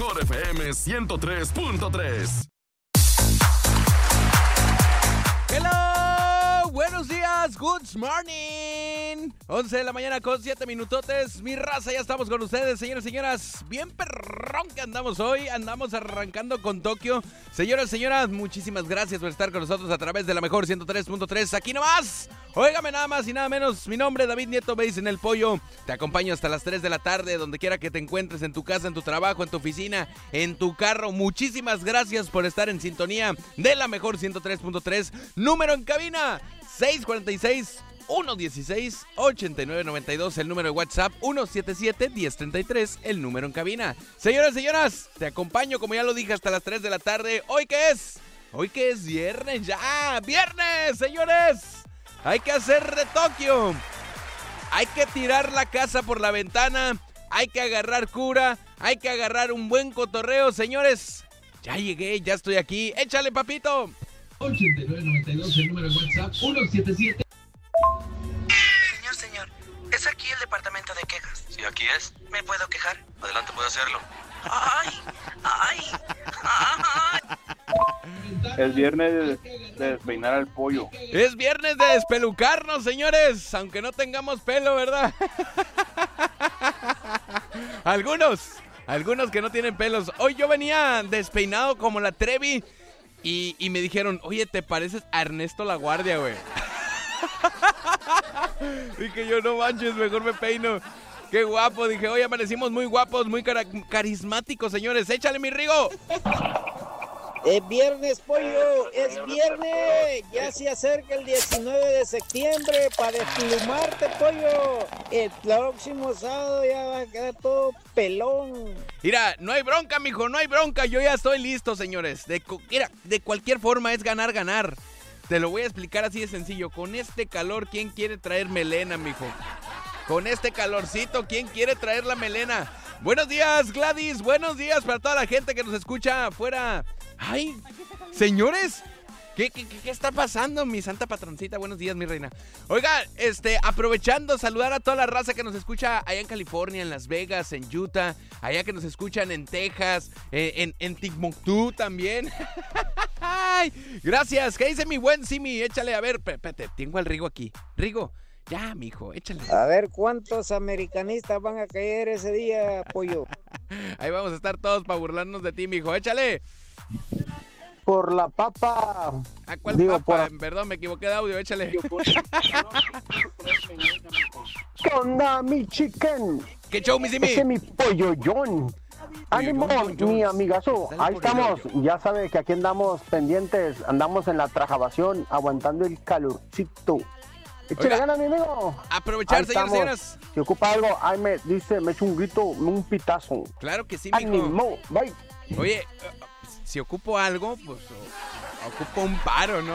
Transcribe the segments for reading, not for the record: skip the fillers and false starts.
mejor FM 103.3. Hello, buenos días, good morning. 11 de la mañana con 7 minutotes. Mi raza, ya estamos con ustedes, señores y señoras. Bien perrón que andamos hoy. Andamos arrancando con Tokio. Señoras y señoras, muchísimas gracias por estar con nosotros a través de la mejor 103.3. Aquí nomás. Óigame, nada más y nada menos. Mi nombre es David Nieto, me dicen El Pollo. Te acompaño hasta las 3 de la tarde, donde quiera que te encuentres, en tu casa, en tu trabajo, en tu oficina, en tu carro. Muchísimas gracias por estar en sintonía de la mejor 103.3. Número en cabina 646-116-8992, el número de WhatsApp 177-1033, el número en cabina. Señoras y señoras, te acompaño, como ya lo dije, hasta las 3 de la tarde. ¿Hoy qué es? Hoy que es viernes ya. ¡Viernes, señores! Hay que hacer de Tokio. Hay que tirar la casa por la ventana. Hay que agarrar cura. Hay que agarrar un buen cotorreo, señores. Ya llegué, ya estoy aquí. ¡Échale, papito! 8992, el número de WhatsApp 177. Señor, ¿es aquí el departamento de quejas? Sí, aquí es. ¿Me puedo quejar? Adelante, puede hacerlo. ¡Ay! Es viernes de despeinar al pollo. Es viernes de despelucarnos, señores. Aunque no tengamos pelo, ¿verdad? Algunos que no tienen pelos. Hoy yo venía despeinado como la Trevi. Y me dijeron, oye, ¿te pareces a Ernesto La Guardia, güey? Dije yo, no manches, mejor me peino. Qué guapo, dije, hoy amanecimos muy guapos, muy carismáticos, señores. Échale, mi Rigo. Es viernes, pollo, es viernes. Ya se acerca el 19 de septiembre para desplumarte, pollo. El próximo sábado ya va a quedar todo pelón. Mira, no hay bronca, mijo, no hay bronca. Yo ya estoy listo, señores. Mira, de cualquier forma es ganar, ganar. Te lo voy a explicar así de sencillo. Con este calor, ¿quién quiere traer melena, mijo? Con este calorcito, ¿quién quiere traer la melena? Buenos días, Gladys. Buenos días para toda la gente que nos escucha afuera. ¡Ay! Señores, ¿qué está pasando, mi santa patroncita? Buenos días, mi reina. Oiga, aprovechando, saludar a toda la raza que nos escucha allá en California, en Las Vegas, en Utah, allá que nos escuchan en Texas, en Timbuktu también. ¡Ay! Gracias. ¿Qué dice mi buen Simi? Échale, a ver, espérate, tengo al Rigo aquí. Rigo, ya, mijo, échale. A ver cuántos americanistas van a caer ese día, pollo. Ahí vamos a estar todos para burlarnos de ti, mijo. Échale. Por la papa. ¿A cuál papa? Perdón, me equivoqué de audio, échale. ¿Qué onda, mi chicken? ¿Qué show, mi Simi? Ese es mi polloyón. Ánimo, mi amigazo. Ahí estamos. Ya sabe que aquí andamos pendientes. Andamos en la trabajación, aguantando el calorcito. Échale ganas, mi amigo. Aprovechar, señores y señoras. Si ocupa algo, ahí me echa un grito, un pitazo. Claro que sí, mijo. Ánimo, bye. Oye, si ocupo algo, pues ocupo un paro, ¿no?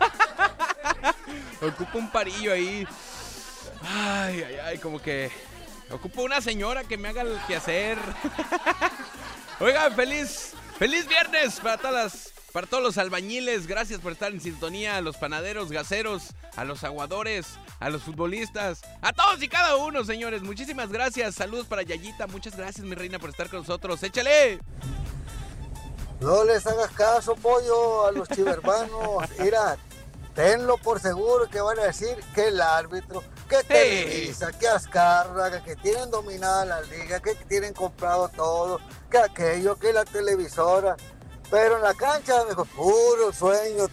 Ocupo un parillo ahí. Ay, como que ocupo una señora que me haga el quehacer. Oigan, feliz viernes para todos los albañiles. Gracias por estar en sintonía. A los panaderos, gaseros, a los aguadores, a los futbolistas, a todos y cada uno, señores. Muchísimas gracias. Saludos para Yayita. Muchas gracias, mi reina, por estar con nosotros. ¡Échale! No les hagas caso, pollo, a los chivermanos. Mira, tenlo por seguro que van a decir que el árbitro, que Televisa, que Azcárraga, que tienen dominada la liga, que tienen comprado todo, que aquello, que la televisora. Pero en la cancha, mejor, puro sueño,